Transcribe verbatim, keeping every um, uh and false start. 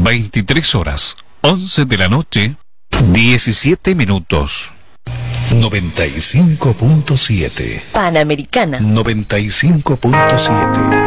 veintitrés horas, once de la noche, diecisiete minutos. noventa y cinco punto siete. Panamericana. noventa y cinco punto siete.